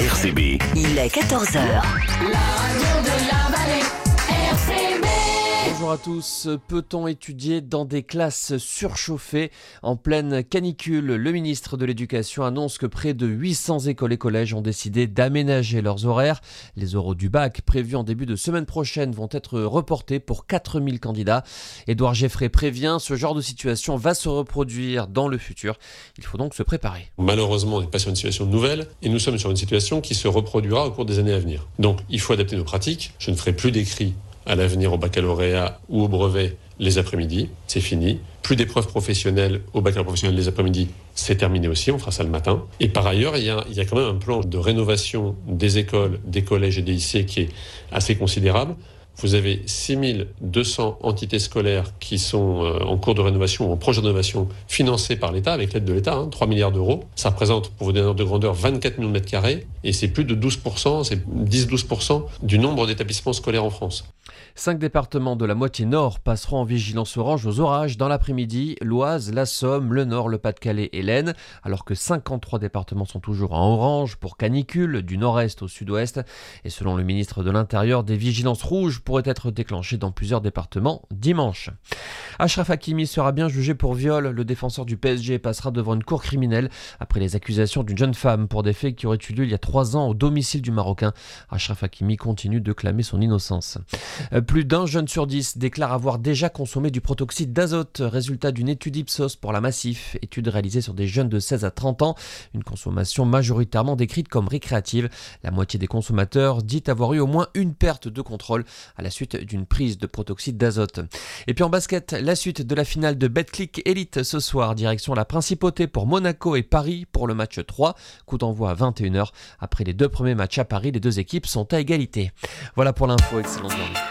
RCB. Il est 14h. La radio de la vallée, RCB. Bonjour à tous. Peut-on étudier dans des classes surchauffées en pleine canicule? Le ministre de l'Éducation annonce que près de 800 écoles et collèges ont décidé d'aménager leurs horaires. Les oraux du bac prévus en début de semaine prochaine vont être reportés pour 4000 candidats. Édouard Geffray prévient, ce genre de situation va se reproduire dans le futur. Il faut donc se préparer. Malheureusement, on n'est pas sur une situation nouvelle et nous sommes sur une situation qui se reproduira au cours des années à venir. Donc, il faut adapter nos pratiques. Je ne ferai plus d'écrits à l'avenir au baccalauréat ou au brevet les après-midi, c'est fini. Plus d'épreuves professionnelles au baccalauréat professionnel les après-midi, c'est terminé aussi, on fera ça le matin. Et par ailleurs, il y a quand même un plan de rénovation des écoles, des collèges et des lycées qui est assez considérable. Vous avez 6200 entités scolaires qui sont en cours de rénovation ou en projet de rénovation financées par l'État, avec l'aide de l'État, 3 milliards d'euros. Ça représente, pour vous donner un ordre de grandeur, 24 millions de mètres carrés et c'est plus de 12%, c'est 10-12% du nombre d'établissements scolaires en France. 5 départements de la moitié nord passeront en vigilance orange aux orages dans l'après-midi. L'Oise, la Somme, le Nord, le Pas-de-Calais et l'Aisne, alors que 53 départements sont toujours en orange pour canicule du nord-est au sud-ouest. Et selon le ministre de l'Intérieur, des vigilances rouges pourraient être déclenchées dans plusieurs départements dimanche. Achraf Hakimi sera bien jugé pour viol. Le défenseur du PSG passera devant une cour criminelle après les accusations d'une jeune femme pour des faits qui auraient eu lieu il y a 3 ans au domicile du Marocain. Achraf Hakimi continue de clamer son innocence. Plus d'un jeune sur 10 déclare avoir déjà consommé du protoxyde d'azote, résultat d'une étude Ipsos pour la Massif, étude réalisée sur des jeunes de 16 à 30 ans, une consommation majoritairement décrite comme récréative. La moitié des consommateurs dit avoir eu au moins une perte de contrôle à la suite d'une prise de protoxyde d'azote. Et puis en basket, la suite de la finale de Betclic Elite ce soir, direction la Principauté pour Monaco et Paris pour le match 3, coup d'envoi à 21h. Après les 2 premiers matchs à Paris, les 2 équipes sont à égalité. Voilà pour l'info, excellente journée.